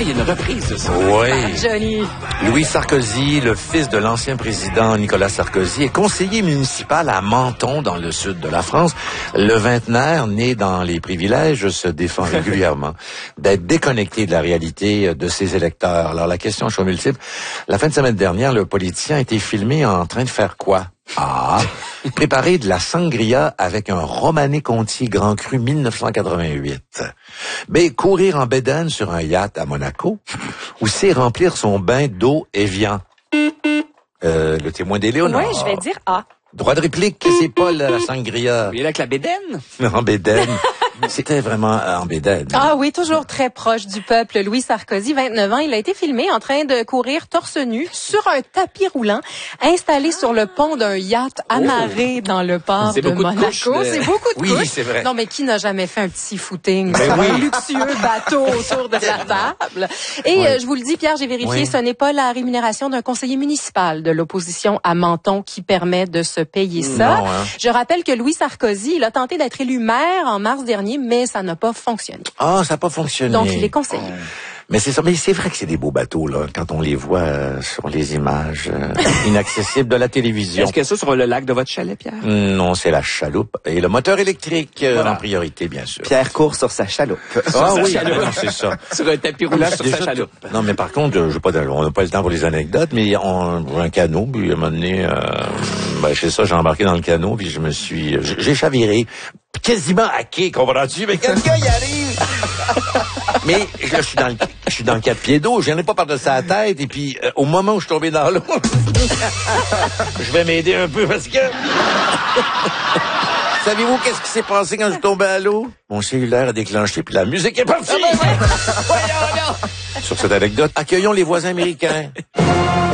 il y a une reprise de ça. Oui. Johnny. Louis Sarkozy, le fils de l'ancien président Nicolas Sarkozy, est conseiller municipal à Menton, dans le sud de la France. Le vingtenaire, né dans les privilèges, se défend régulièrement d'être déconnecté de la réalité de ses électeurs. Alors, la question est choix multiple. La fin de semaine dernière, le politicien a été filmé en train de faire quoi? Préparer de la sangria avec un Romanée Conti Grand Cru 1988. Ben, courir en bédaine sur un yacht à Monaco, ou c'est remplir son bain d'eau Evian. Le témoin d'Éléonore. Oui, je vais dire A. Droit de réplique, c'est pas la sangria. Il est avec la bédaine. En bédaine. C'était vraiment en bédaine. Ah oui, toujours très proche du peuple. Louis Sarkozy, 29 ans, il a été filmé en train de courir torse nu sur un tapis roulant installé sur le pont d'un yacht amarré dans le port de Monaco. C'est beaucoup de couches. Oui, c'est vrai. Non, mais qui n'a jamais fait un petit footing sur un luxueux bateau autour de la table? Et je vous le dis, Pierre, j'ai vérifié, ce n'est pas la rémunération d'un conseiller municipal de l'opposition à Menton qui permet de se payer ça. Non, hein. Je rappelle que Louis Sarkozy, il a tenté d'être élu maire en mars dernier, mais ça n'a pas fonctionné. Ah, ça n'a pas fonctionné. Donc, il est conseiller. Mais c'est ça. Mais c'est vrai que c'est des beaux bateaux, là, quand on les voit sur les images inaccessibles de la télévision. Est-ce qu'il y a ça sur le lac de votre chalet, Pierre? Non, c'est la chaloupe et le moteur électrique en priorité, bien sûr. Pierre court sur sa chaloupe. Ah oui, non, c'est ça. Sur un tapis roulant sur sa chaloupe. Non, mais par contre, on n'a pas le temps pour les anecdotes, mais un canot, puis à un moment donné, c'est ça, j'ai embarqué dans le canot, puis j'ai chaviré, quasiment hacké, comprends-tu? Mais quelqu'un y arrive! Mais là, je suis dans le 4 pieds d'eau, je n'en ai pas par-dessus la tête, et puis au moment où je suis tombé dans l'eau, je vais m'aider un peu parce que... Savez-vous qu'est-ce qui s'est passé quand je suis tombé à l'eau? Mon cellulaire a déclenché, puis la musique est partie! Sur cette anecdote, accueillons les voisins américains.